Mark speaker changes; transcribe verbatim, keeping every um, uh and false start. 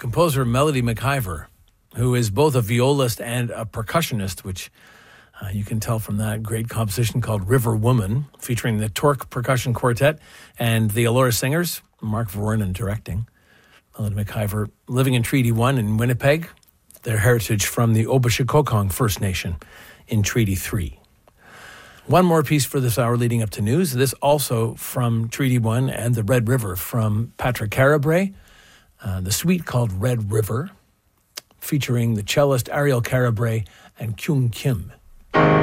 Speaker 1: composer Melody McIver, who is both a violist and a percussionist, which uh, you can tell from that great composition called River Woman, featuring the Torque Percussion Quartet and the Allure Singers, Mark Vernon directing. Melody McIver living in Treaty one in Winnipeg, their heritage from the Obashikokong First Nation in Treaty three. One more piece for this hour leading up to news. This also from Treaty one and the Red River from Patrick Carabray. Uh, the suite called Red River, featuring the cellist Ariel Carabray and Kyung Kim.